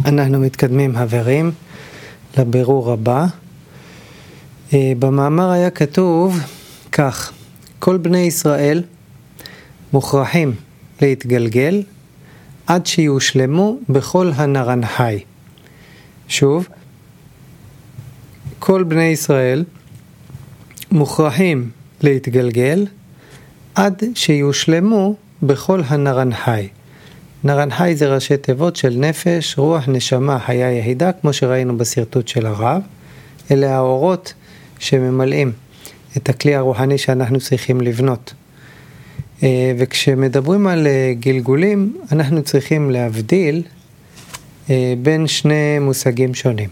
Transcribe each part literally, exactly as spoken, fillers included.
אנחנו מתקדמים חברים לבירור הבא. במאמר היה כתוב כך: כל בני ישראל מוכרחים להתגלגל עד שיושלמו בכל הנרנחי. שוב, כל בני ישראל מוכרחים להתגלגל עד שיושלמו בכל הנרנחי. נרנחי זה ראשי תיבות של נפש, רוח, נשמה, חיה יחידה, כמו שראינו בסרטוט של הרב. אלה האורות שממלאים את הכלי הרוחני שאנחנו צריכים לבנות. וכשמדברים על גלגולים, אנחנו צריכים להבדיל בין שני מושגים שונים.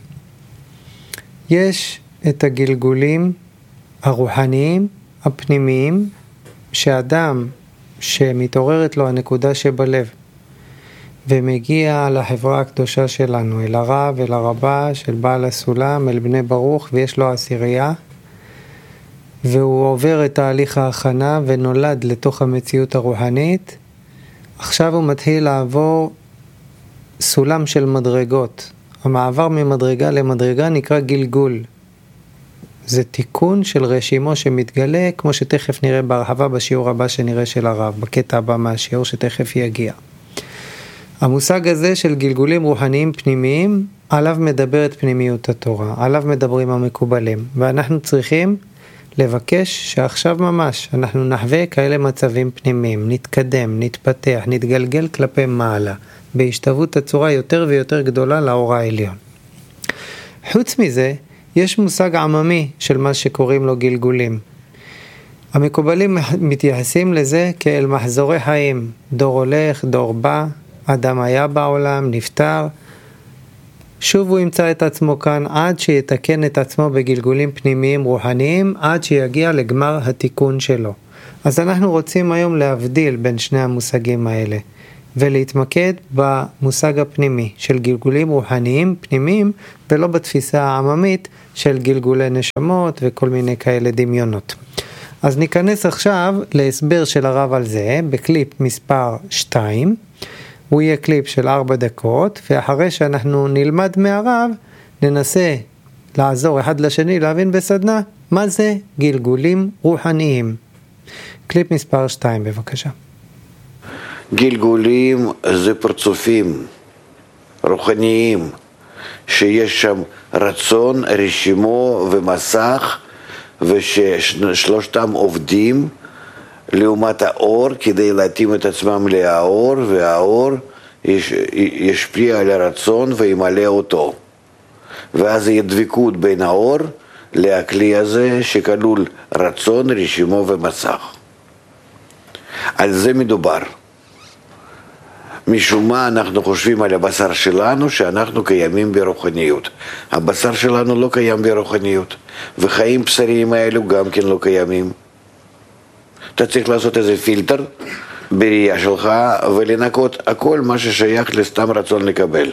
יש את הגלגולים הרוחניים, הפנימיים, שאדם שמתעוררת לו הנקודה שבלב, ומגיע לחברה הקדושה שלנו, אל הרב, אל הרבה של בעל הסולם, אל בני ברוך, ויש לו עשירייה, והוא עובר את תהליך ההכנה ונולד לתוך המציאות הרוחנית. עכשיו הוא מתחיל לעבור סולם של מדרגות. המעבר ממדרגה למדרגה נקרא גלגול. זה תיקון של רשימו שמתגלה, כמו שתכף נראה בהרחבה בשיעור הבא שנראה של הרב, בקטע הבא מהשיעור שתכף יגיע. המושג הזה של גלגולים רוחניים פנימיים, עליו מדברת פנימיות התורה, עליו מדברים המקובלים, ואנחנו צריכים לבקש שעכשיו ממש אנחנו נחווה כאלה מצבים פנימיים, נתקדם, נתפתח, נתגלגל כלפי מעלה, בהשתוות הצורה יותר ויותר גדולה לאור העליון. חוץ מזה, יש מושג עממי של מה שקוראים לו גלגולים. המקובלים מתייחסים לזה כאל מחזורי חיים, דור הולך, דור בא, אדם היה בעולם, נפטר, שוב הוא ימצא את עצמו כאן עד שיתקן את עצמו בגלגולים פנימיים רוחניים, עד שיגיע לגמר התיקון שלו. אז אנחנו רוצים היום להבדיל בין שני המושגים האלה, ולהתמקד במושג הפנימי של גלגולים רוחניים פנימיים, ולא בתפיסה העממית של גלגולי נשמות וכל מיני כאלה דמיונות. אז ניכנס עכשיו להסבר של הרב על זה, בקליפ מספר שתיים, הוא יהיה קליפ של ארבע דקות, ואחרי שאנחנו נלמד מהרב, ננסה לעזור אחד לשני להבין בסדנה, מה זה גלגולים רוחניים. קליפ מספר שתיים, בבקשה. גלגולים זה פרצופים רוחניים, שיש שם רצון, רשימו ומסך, ושלושתם עובדים לעומת האור כדי להתאים את עצמם לאור, והאור יש, ישפיע על הרצון וימלא אותו. ואז יהיה דבקות בין האור לכלי הזה שכלול רצון, רשימו ומסך. על זה מדובר. משום מה אנחנו חושבים על הבשר שלנו שאנחנו קיימים ברוחניות. הבשר שלנו לא קיים ברוחניות, וחיים בשריים האלו גם כן לא קיימים. אתה צריך לעשות איזה פילטר בראייה שלך ולנקות הכל מה ששייך לסתם רצון לקבל.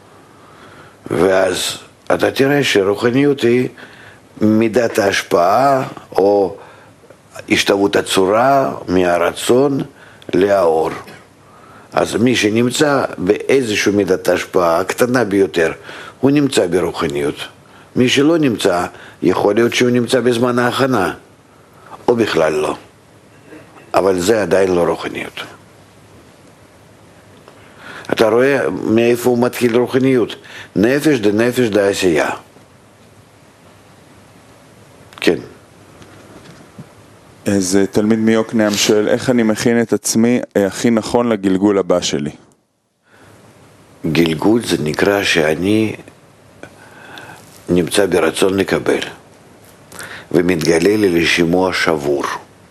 ואז אתה תראה שרוחניות היא מידת ההשפעה או השתוות הצורה מהרצון לאור. אז מי שנמצא באיזשהו מידת ההשפעה הקטנה ביותר, הוא נמצא ברוחניות. מי שלא נמצא, יכול להיות שהוא נמצא בזמן ההכנה, או בכלל לא. אבל זה עדיין לא רוחניות. אתה רואה מאיפה הוא מתחיל רוחניות? נפש דנפש דעשייה. כן. איזה תלמיד מיוקנעם שואל, איך אני מכין את עצמי הכי נכון לגלגול הבא שלי? גלגול זה נקרא שאני נמצא ברצון לקבל, ומתגלה לי לשימוע שבור.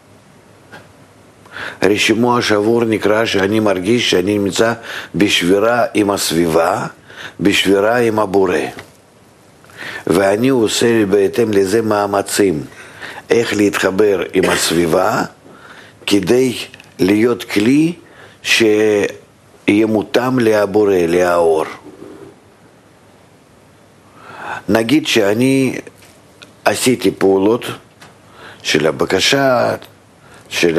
רשימו השבור נקרא שאני מרגיש שאני נמצא בשבירה עם הסביבה, בשבירה עם הבורא. ואני עושה בהתאם לזה מאמצים, איך להתחבר עם הסביבה, כדי להיות כלי שיהיה מותאם להבורא, להאור. נגיד שאני עשיתי פעולות של הבקשה, של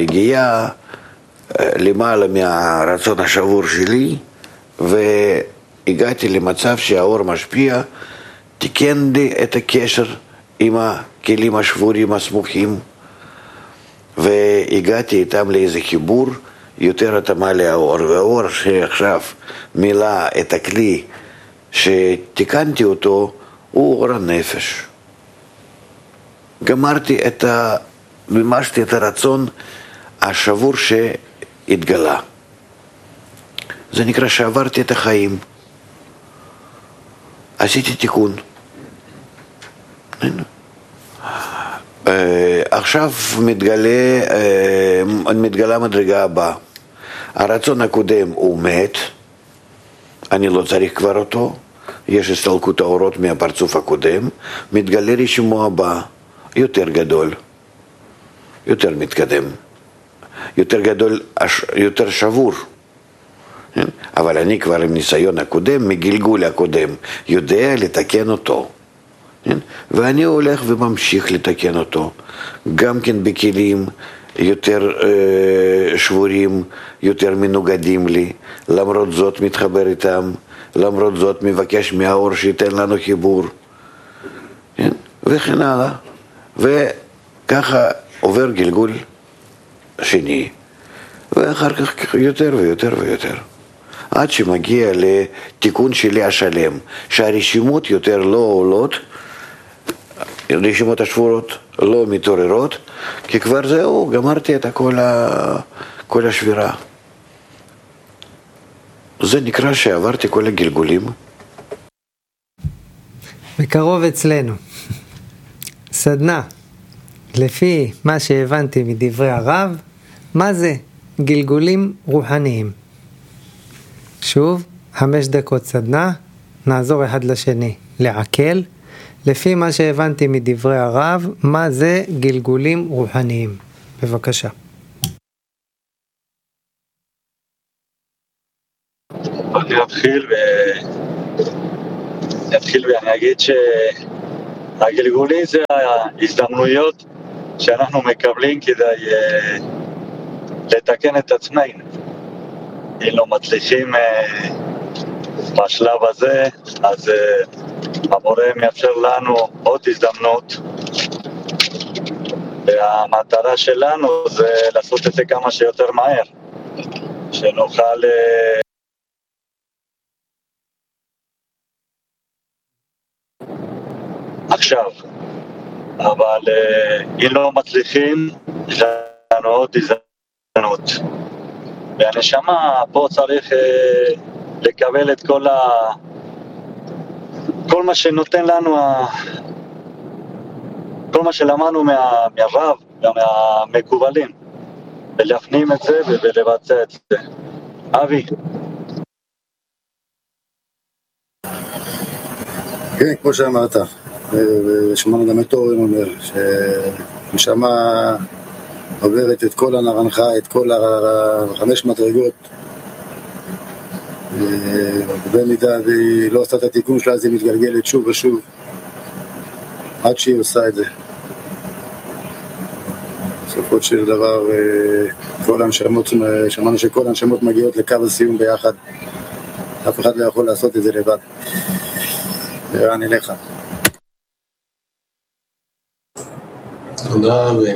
ההגיעה למעלה מהרצון השבור שלי, הגעתי למצב שהאור משפיע, תיקן לי את הקשר עם הכלים השבורים הסמוכים, והגעתי איתם לאיזה חיבור יותר התאמה לאור, והאור שעכשיו מילא את הכלי שתיקנתי אותו הוא אור הנפש. גמרתי את ה... מימשתי את הרצון השבור שהתגלה. זה נקרא שעברתי את החיים. עשיתי תיקון. עכשיו מתגלה, מתגלה מדרגה הבאה. הרצון הקודם הוא מת, אני לא צריך כבר אותו, יש הסתלקות האורות מהפרצוף הקודם, מתגלה רשימו הבא, יותר גדול, יותר מתקדם, יותר גדול, יותר שבור. אבל אני כבר עם ניסיון הקודם, מגלגול הקודם, יודע לתקן אותו. ואני הולך וממשיך לתקן אותו, גם כן בכלים יותר אה, שבורים, יותר מנוגדים לי, למרות זאת מתחבר איתם, למרות זאת מבקש מהאור שייתן לנו חיבור, כן? וכן הלאה. וככה עובר גלגול שני, ואחר כך יותר ויותר ויותר, עד שמגיע לתיקון שלי השלם, שהרשימות יותר לא עולות, רשימות השבורות לא מתעוררות, כי כבר זהו, גמרתי את כל, ה... כל השבירה. זה נקרא שעברתי כל הגלגולים. בקרוב אצלנו. סדנה, לפי מה שהבנתי מדברי הרב, מה זה גלגולים רוחניים? שוב, חמש דקות סדנה, נעזור אחד לשני לעכל. לפי מה שהבנתי מדברי הרב, מה זה גלגולים רוחניים? בבקשה. אני אתחיל ו... אתחיל ואני אגיד שהגלגולים זה ההזדמנויות שאנחנו מקבלים כדי לתקן את עצמנו. אם לא מצליחים בשלב הזה, אז המורה מאפשר לנו עוד הזדמנות, והמטרה שלנו זה לעשות את זה כמה שיותר מהר, שנוכל עכשיו. אבל אם לא מצליחים, יש לנו עוד הזדמנות, והנשמה פה צריך לקבל את כל ה... כל מה שנותן לנו, כל מה שלמדנו מה, מהרב ומהמקובלים, ולהפנים את זה ולבצע את זה. אבי. כן, כמו שאמרת, ושמענו גם את אורן אומר, שנשמה עוברת את כל הנרנחה, את כל החמש מדרגות, ובמידה והיא לא עושה את התיקון שלה, אז היא מתגלגלת שוב ושוב עד שהיא עושה את זה. בסופו של דבר כל הנשמות, שמענו שכל הנשמות מגיעות לקו הסיום ביחד, אף אחד לא יכול לעשות את זה לבד. ואני לך. תודה רבה.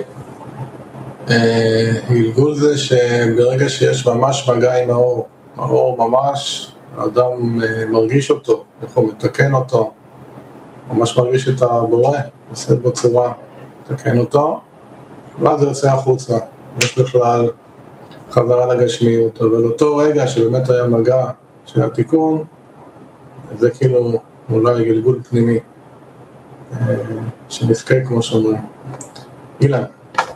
גלגול זה שברגע שיש ממש מגע עם האור, האור ממש, האדם מרגיש אותו, איך הוא מתקן אותו, ממש מרגיש את הבורא, עושה בצורה, מתקן אותו, ואז זה יוצא החוצה, יש בכלל חזרה לגשמיות, אבל אותו רגע שבאמת היה מגע של התיקון, זה כאילו אולי גלגול פנימי, שנזכה כמו שאומרים. אילן.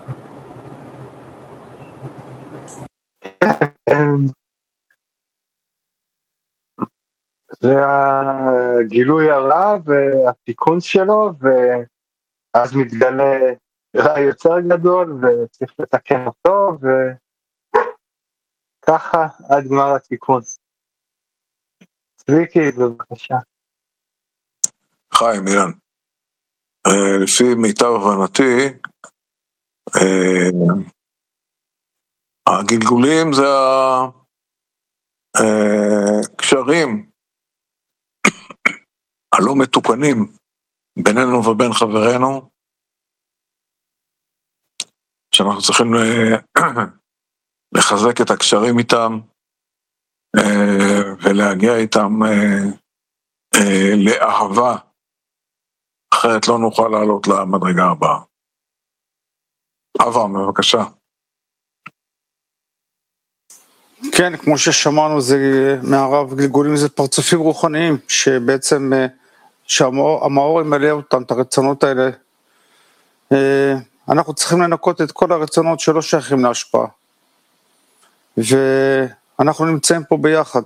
זה הגילוי הרע והתיקון שלו, ואז מתגלה רע יותר גדול וצריך לתקן אותו, וככה עד גמר התיקון. צביקי, בבקשה. חיים, אילן. לפי מיטב הבנתי, הגלגולים זה הקשרים הלא מתוקנים בינינו ובין חברינו, שאנחנו צריכים לחזק את הקשרים איתם, ולהגיע איתם לאהבה, אחרת לא נוכל לעלות למדרגה הבאה. אברהם, בבקשה. כן, כמו ששמענו, זה מהרב גלגולים, זה פרצופים רוחניים, שבעצם שהמאור ימלא אותם, את הרצונות האלה. אנחנו צריכים לנקות את כל הרצונות שלא שייכים להשפעה. ואנחנו נמצאים פה ביחד.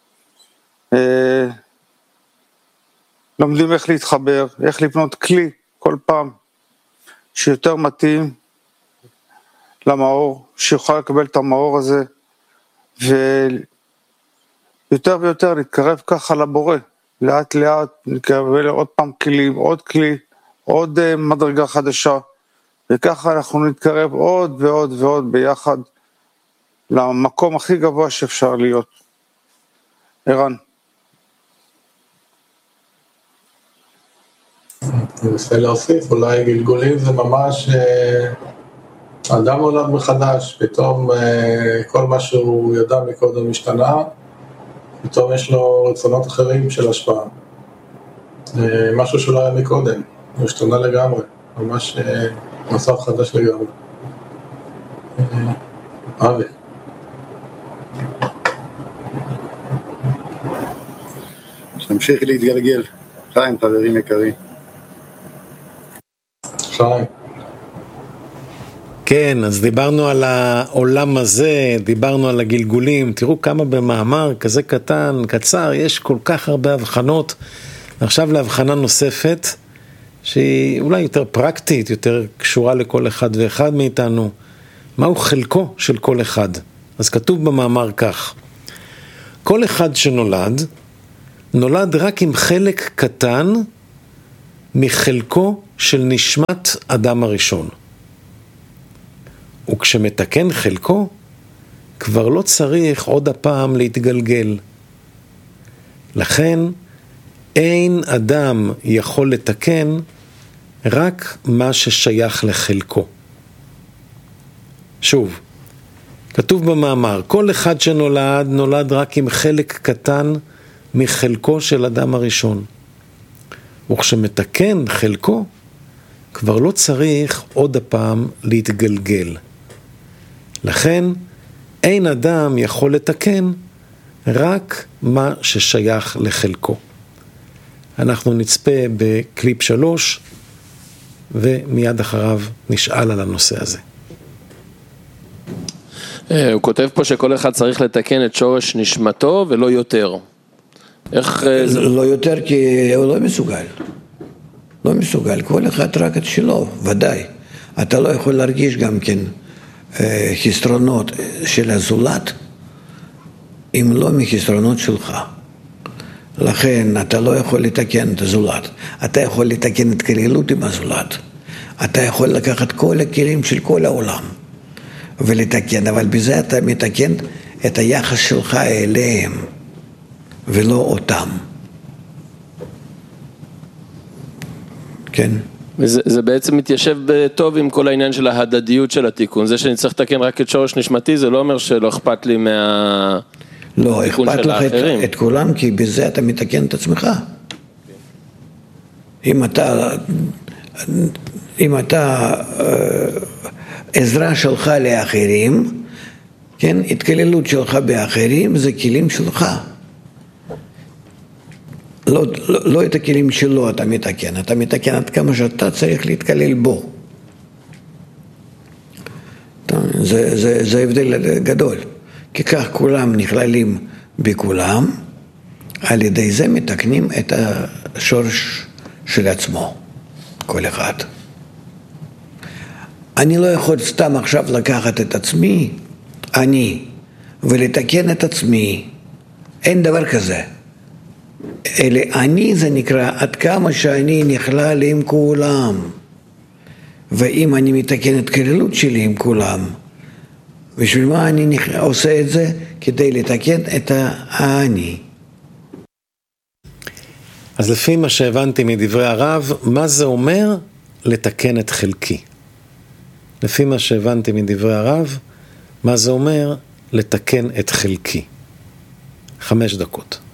לומדים איך להתחבר, איך לבנות כלי כל פעם, שיותר מתאים למאור, שיוכל לקבל את המאור הזה, ויותר ויותר נתקרב ככה לבורא, לאט לאט נקבל עוד פעם כלים, עוד כלי, עוד uh, מדרגה חדשה, וככה אנחנו נתקרב עוד ועוד ועוד ביחד, למקום הכי גבוה שאפשר להיות. ערן. אני רוצה להוסיף, אולי גלגולים זה ממש, האדם נולד מחדש, פתאום כל מה שהוא ידע מקודם משתנה, פתאום יש לו רצונות אחרים של השפעה. משהו שלא היה מקודם, הוא השתנה לגמרי, ממש מצב חדש לגמרי. אבי. תמשיך להתגלגל, חיים, חברים יקרים. חיים. כן, אז דיברנו על העולם הזה, דיברנו על הגלגולים, תראו כמה במאמר כזה קטן, קצר, יש כל כך הרבה הבחנות, ועכשיו להבחנה נוספת, שהיא אולי יותר פרקטית, יותר קשורה לכל אחד ואחד מאיתנו, מהו חלקו של כל אחד. אז כתוב במאמר כך, כל אחד שנולד, נולד רק עם חלק קטן מחלקו של נשמת אדם הראשון. וכשמתקן חלקו, כבר לא צריך עוד הפעם להתגלגל. לכן, אין אדם יכול לתקן רק מה ששייך לחלקו. שוב, כתוב במאמר, כל אחד שנולד, נולד רק עם חלק קטן מחלקו של אדם הראשון. וכשמתקן חלקו, כבר לא צריך עוד הפעם להתגלגל. לכן, אין אדם יכול לתקן רק מה ששייך לחלקו. אנחנו נצפה בקליפ שלוש, ומיד אחריו נשאל על הנושא הזה. הוא כותב פה שכל אחד צריך לתקן את שורש נשמתו ולא יותר. איך זה? לא יותר כי הוא לא מסוגל. לא מסוגל, כל אחד רק את שלו, ודאי. אתה לא יכול להרגיש גם כן חסרונות של הזולת, אם לא מחסרונות שלך. לכן אתה לא יכול לתקן את הזולת. אתה יכול לתקן את כלילות עם הזולת. אתה יכול לקחת כל הכלים של כל העולם ולתקן, אבל בזה אתה מתקן את היחס שלך אליהם ולא אותם. כן. וזה, זה בעצם מתיישב טוב עם כל העניין של ההדדיות של התיקון. זה שאני צריך לתקן רק את שורש נשמתי, זה לא אומר שלא אכפת לי מה... לא, אכפת לך את, את כולם, כי בזה אתה מתקן את עצמך. אם אתה, אם אתה עזרה שלך לאחרים, כן, התקללות שלך באחרים, זה כלים שלך. לא, לא, לא את הכלים שלו אתה מתקן, אתה מתקן עד כמה שאתה צריך להתקלל בו. זה, זה, זה הבדל גדול. כי כך כולם נכללים בכולם, על ידי זה מתקנים את השורש של עצמו, כל אחד. אני לא יכול סתם עכשיו לקחת את עצמי, אני, ולתקן את עצמי. אין דבר כזה. אלא אני זה נקרא עד כמה שאני נכלל עם כולם. ואם אני מתקן את כללות שלי עם כולם, בשביל מה אני עושה את זה? כדי לתקן את האני. אז לפי מה שהבנתי מדברי הרב, מה זה אומר לתקן את חלקי? לפי מה שהבנתי מדברי הרב, מה זה אומר לתקן את חלקי? חמש דקות.